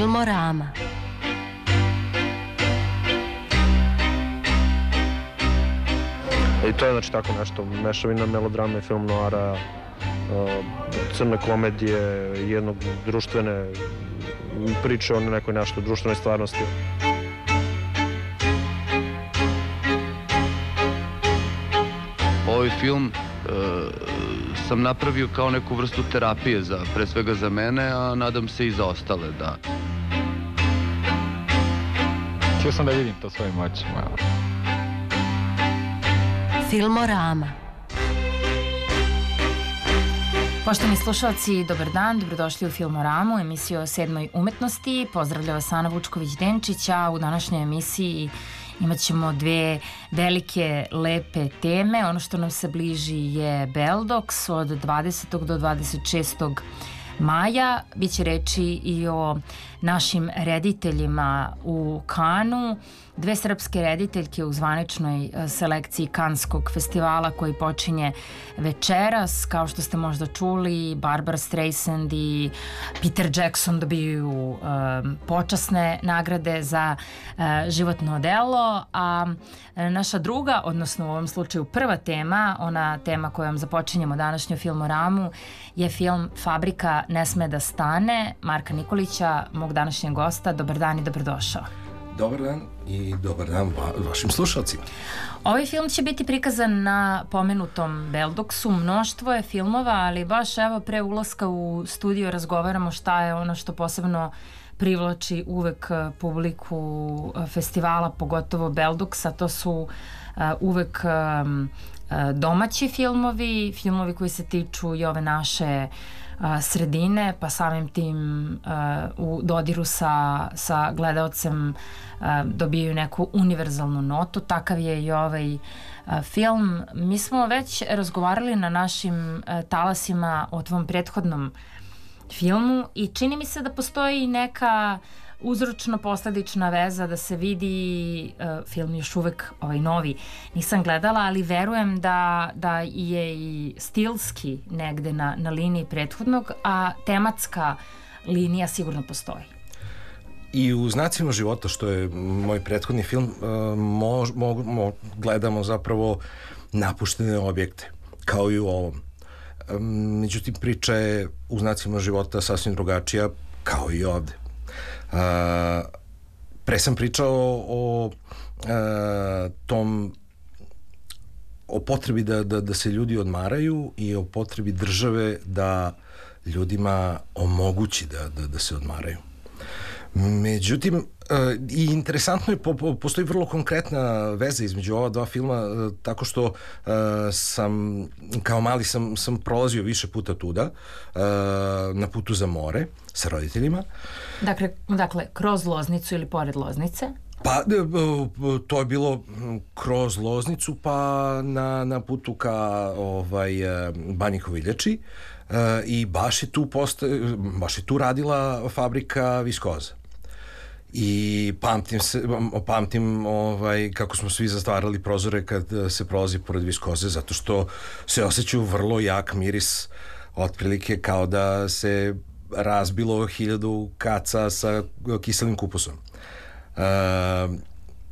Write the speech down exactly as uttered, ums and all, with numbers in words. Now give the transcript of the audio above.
Filmorama. I to je znači tako nešto, mešavina melodrame i film noara, crne komedije, jednog društvene priče o nekoj nešto društvenoj stvarnosti. Ovaj film e, sam napravio kao neku vrstu terapije, za, pre svega za mene, a nadam se i za ostale, da. Htio sam da vidim to svojim očima. Filmorama. Poštovani slušalci, dobar dan, dobrodošli u Filmoramu, emisiju o sedmoj umetnosti. Pozdravlja vas Ana Vučković-Denčić, a u današnjoj emisiji imat ćemo dve velike, lepe teme. Ono što nam se bliži je Beldox od dvadesetog do dvadeset šestog maja. Biće reči i o našim rediteljima u Kanu. Dve srpske rediteljke u zvaničnoj selekciji Kanskog festivala koji počinje večeras. Kao što ste možda čuli, Barbara Streisand i Peter Jackson dobiju um, počasne nagrade za uh, životno delo, a naša druga, odnosno u ovom slučaju prva tema, ona tema kojom započinjemo današnju Filmoramu, je film Fabrika ne sme da stane, Marka Nikolića, mog današnjeg gosta. Dobar dan i dobrodošao. Dobar dan i dobar dan va- vašim slušalcima. Ovaj film će biti prikazan na pomenutom Beldoksu. Mnoštvo je filmova, ali baš evo pre ulaska u studio razgovaramo šta je ono što posebno privlači uvek publiku festivala, pogotovo Beldoksa. To su uh, uvek um, domaći filmovi, filmovi koji se tiču i ove naše a, sredine, pa samim tim a, u dodiru sa, sa gledaocem a, dobijaju neku univerzalnu notu. Takav je i ovaj a, film. Mi smo već razgovarali na našim a, talasima o tvom prethodnom filmu i čini mi se da postoji neka uzročno-posledična veza, da se vidi uh, film još uvek ovaj novi nisam gledala, ali verujem da, da je i stilski negde na, na liniji prethodnog, a tematska linija sigurno postoji. I u Znacima života, što je moj prethodni film, uh, mo, mo, mo, gledamo zapravo napuštene objekte, kao i u ovom. Um, međutim, priča je u Znacima života sasvim drugačija, kao i ovde. Uh, pre sam pričao o uh, tom o potrebi da, da, da se ljudi odmaraju i o potrebi države da ljudima omogući da, da, da se odmaraju. Međutim, uh, i interesantno je, po, po, postoji vrlo konkretna veza između ova dva filma, uh, tako što uh, sam, kao mali sam, sam prolazio više puta tuda, uh, na putu za more sa roditeljima. Dakle, dakle, kroz Loznicu ili pored Loznice? Pa, to je bilo kroz Loznicu, pa na, na putu ka ovaj, Banji Koviljači, i baš je tu, posta, baš je tu radila fabrika viskoza. I pamtim se, pamtim ovaj, kako smo svi zatvarali prozore kad se prolazi pored viskoze, zato što se osjećaju vrlo jak miris, otprilike kao da se razbilo hiljadu kaca sa kiselim kupusom. Uh,